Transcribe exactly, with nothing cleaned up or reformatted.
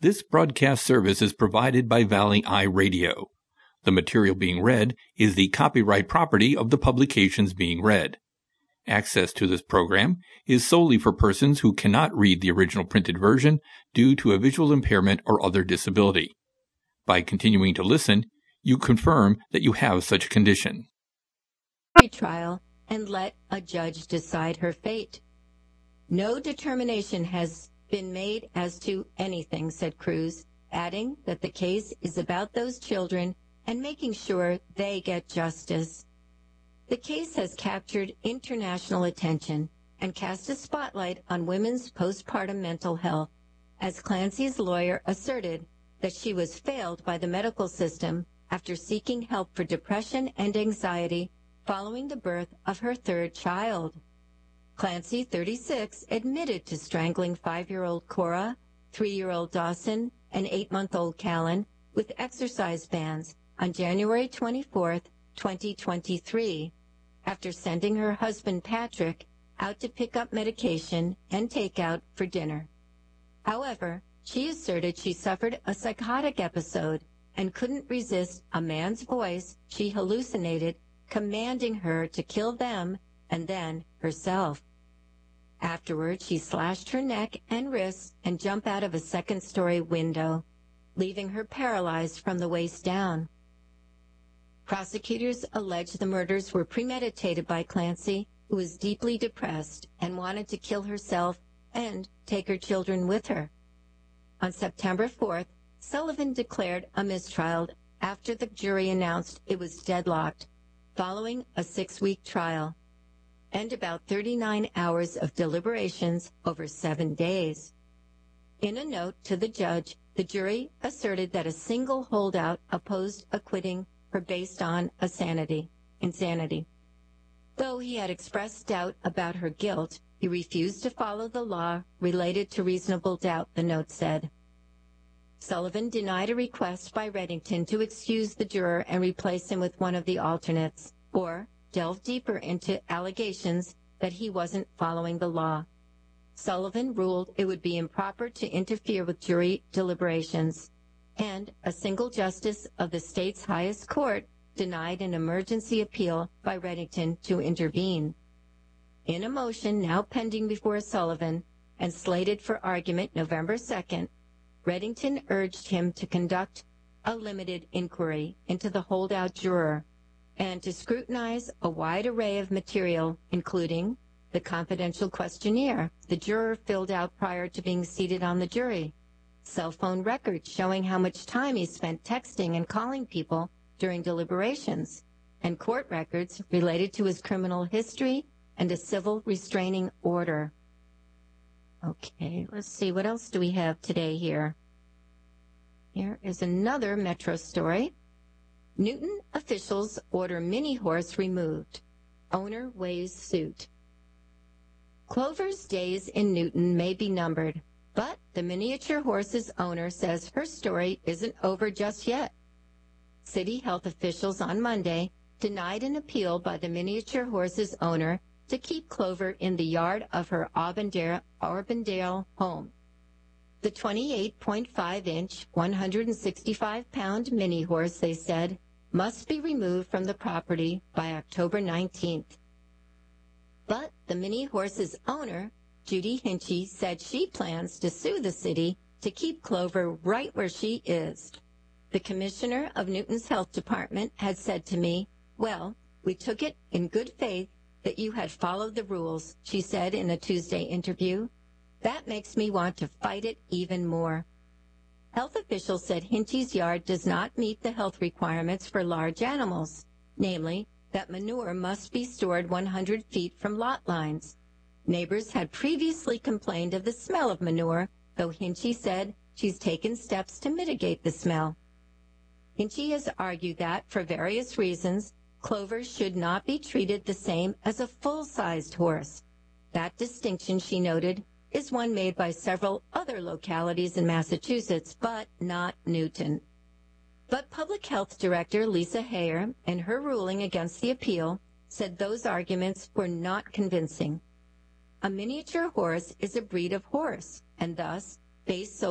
This broadcast service is provided by Valley Eye Radio. The material being read is the copyright property of the publications being read. Access to this program is solely for persons who cannot read the original printed version due to a visual impairment or other disability. By continuing to listen, you confirm that you have such a condition. Trial and let a judge decide her fate. No determination has been made as to anything, said Cruz, adding that the case is about those children and making sure they get justice. The case has captured international attention and cast a spotlight on women's postpartum mental health, as Clancy's lawyer asserted that she was failed by the medical system after seeking help for depression and anxiety following the birth of her third child. Clancy, thirty-six, admitted to strangling five-year-old Cora, three-year-old Dawson, and eight-month-old Callan with exercise bands on January twenty-fourth, twenty twenty-three, after sending her husband Patrick out to pick up medication and takeout for dinner. However, she asserted she suffered a psychotic episode and couldn't resist a man's voice she hallucinated commanding her to kill them and then herself. Afterward, she slashed her neck and wrists and jumped out of a second-story window, leaving her paralyzed from the waist down. Prosecutors allege the murders were premeditated by Clancy, who was deeply depressed and wanted to kill herself and take her children with her. On September fourth, Sullivan declared a mistrial after the jury announced it was deadlocked, following a six-week trial and about thirty-nine hours of deliberations over seven days. In a note to the judge, the jury asserted that a single holdout opposed acquitting her based on insanity. insanity. Though he had expressed doubt about her guilt, he refused to follow the law related to reasonable doubt, the note said. Sullivan denied a request by Reddington to excuse the juror and replace him with one of the alternates, or delve deeper into allegations that he wasn't following the law. Sullivan ruled it would be improper to interfere with jury deliberations, and a single justice of the state's highest court denied an emergency appeal by Reddington to intervene. In a motion now pending before Sullivan and slated for argument November second, Reddington urged him to conduct a limited inquiry into the holdout juror and to scrutinize a wide array of material, including the confidential questionnaire the juror filled out prior to being seated on the jury, cell phone records showing how much time he spent texting and calling people during deliberations, and court records related to his criminal history and a civil restraining order. Okay, let's see, what else do we have today here? Here is another Metro story. Newton officials order mini horse removed. Owner weighs suit. Clover's days in Newton may be numbered, but the miniature horse's owner says her story isn't over just yet. City health officials on Monday denied an appeal by the miniature horse's owner to keep Clover in the yard of her Auburndale, Auburndale home. The twenty-eight point five inch, one hundred sixty-five pound mini horse, they said, must be removed from the property by October nineteenth. But the mini horse's owner, Judy Hinchy, said she plans to sue the city to keep Clover right where she is. The commissioner of Newton's health department had said to me, "Well, we took it in good faith that you had followed the rules," she said in a Tuesday interview. "That makes me want to fight it even more." Health officials said Hinchy's yard does not meet the health requirements for large animals, namely that manure must be stored one hundred feet from lot lines. Neighbors had previously complained of the smell of manure, though Hinchy said she's taken steps to mitigate the smell. Hinchy has argued that, for various reasons, Clover should not be treated the same as a full-sized horse. That distinction, she noted, is one made by several other localities in Massachusetts, but not Newton. But Public Health Director Lisa Hayer, in her ruling against the appeal, said those arguments were not convincing. A miniature horse is a breed of horse, and thus, based solely